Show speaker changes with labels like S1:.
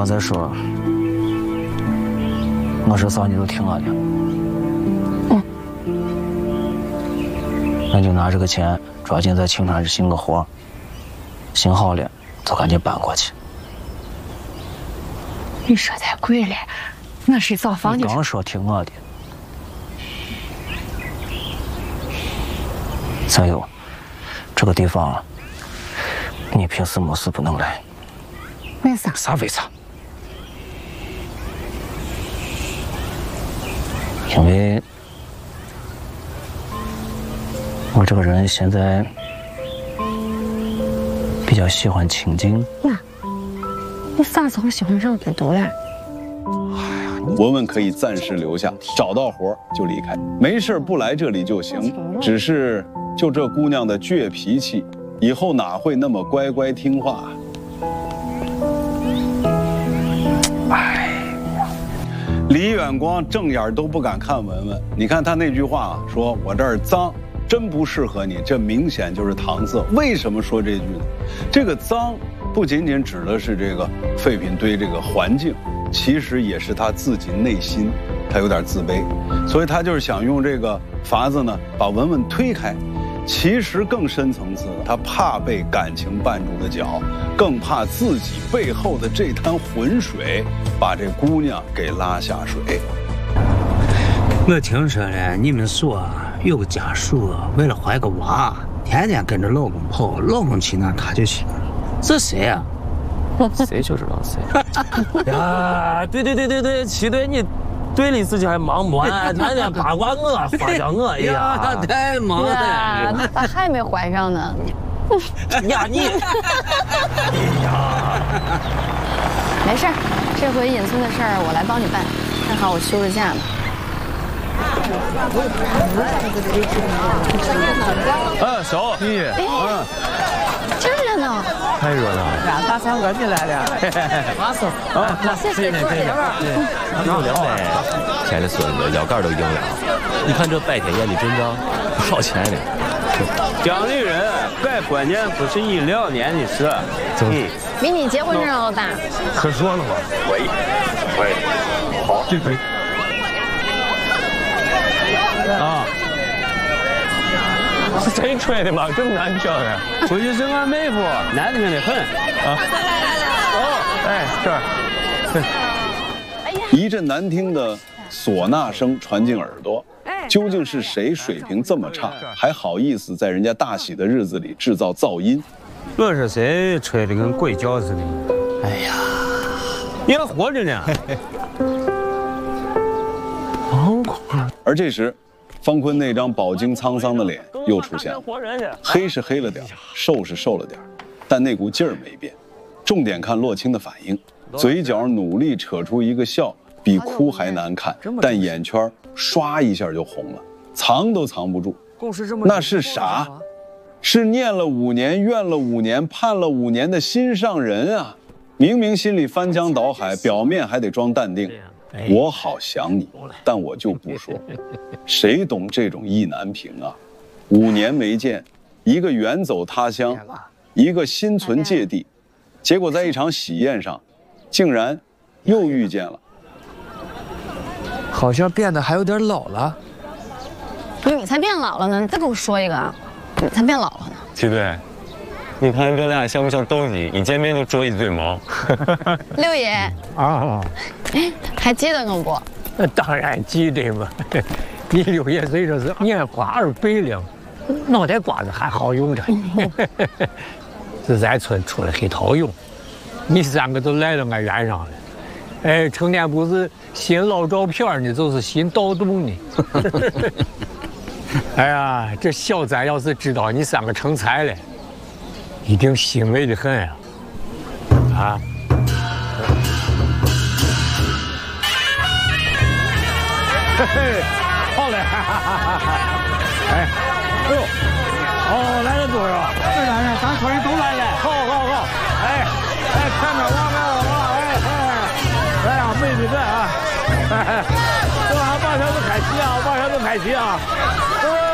S1: 刚才说，我是嫂，你都听我的。那就拿这个钱，抓紧在青山寻个活，寻好了就赶紧搬过去。
S2: 你说太贵了，我是找房就。
S1: 刚说听我的。再有，这个地方，你平时没事不能来。
S2: 为啥？
S1: 啥为啥？因为我这个人现在比较喜欢清静。
S2: 呀，你啥时候喜欢上孤独了？
S3: 文文可以暂时留下，找到活就离开，没事不来这里就行。只是就这姑娘的倔脾气，以后哪会那么乖乖听话？哎，李远光正眼都不敢看文文。你看他那句话啊，说我这儿脏，真不适合你，这明显就是搪塞。为什么说这句呢？这个脏不仅仅指的是这个废品堆这个环境。其实也是他自己内心，他有点自卑，所以他就是想用这个法子呢，把文文推开。其实更深层次的，他怕被感情绊住了脚，更怕自己背后的这滩浑水把这姑娘给拉下水。
S4: 我听说了，你们说有个家属为了怀个娃，天天跟着老公跑，老公去哪他就去，这谁呀？
S5: 谁就知道谁呀？对，七队你队里自己还忙不完，天天八卦我，花椒我呀，
S4: 太忙了。
S6: 那咋还没怀上呢？
S5: 呀你，哎呀，
S6: 没事，这回隐村的事儿我来帮你办，正好我休着假呢。
S5: 小弟，
S6: 真热闹，
S5: 太热闹了。
S7: 大三哥你来了，马叔啊，
S6: 谢谢各位。
S5: 有两位，天的孙子腰杆都硬了。你看这拜天眼的阵仗，不少钱呢。
S8: 讲女人改观念不是一两年的事，
S6: 比你结婚证都大。
S5: 可说了吗？喂，好，这回。啊！是谁吹的吗？这么难听的？
S8: 估计是俺妹夫，难听的很啊！
S5: 哦，哎，这
S3: 儿。一阵难听的唢呐声传进耳朵，究竟是谁水平这么差，还好意思在人家大喜的日子里制造噪音？
S8: 我说谁吹的跟鬼叫似的？
S5: 哎呀，
S8: 你还活着呢！
S3: 而这时。方坤那张饱经沧桑的脸又出现了，黑是黑了点，瘦是瘦了点，但那股劲儿没变。重点看洛青的反应，嘴角努力扯出一个笑，比哭还难看，但眼圈唰一下就红了，藏都藏不住。那是啥？是念了5年、怨了5年、盼了5年的心上人啊！明明心里翻江倒海，表面还得装淡定。我好想你，但我就不说。谁懂这种意难平啊？5年没见，一个远走他乡，一个心存芥蒂，结果在一场喜宴上，竟然又遇见了。
S7: 好像变得还有点老了。
S6: 你才变老了呢！你再给我说一个，你才变老了呢。
S5: 七队，你看这俩像不像斗鸡？一见面就啄一嘴毛。
S6: 六爷
S7: 啊，
S6: 还记得我不？
S7: 那当然记得嘛。你六爷虽说是年华2倍了，脑袋瓜子还好用着。是咱村出了黑桃勇，你3个都来到俺院上了。哎，成天不是新老照片呢，就是新盗洞呢。哎呀，这小咱要是知道你3个成才了，一定欣慰的很呀！啊！嘿嘿，好嘞！哎，哎呦，哦，来了多少？来，咱村人都来了。好，哎，看着我，来啊，妹子在啊！这把小子开心啊，把小子开心啊！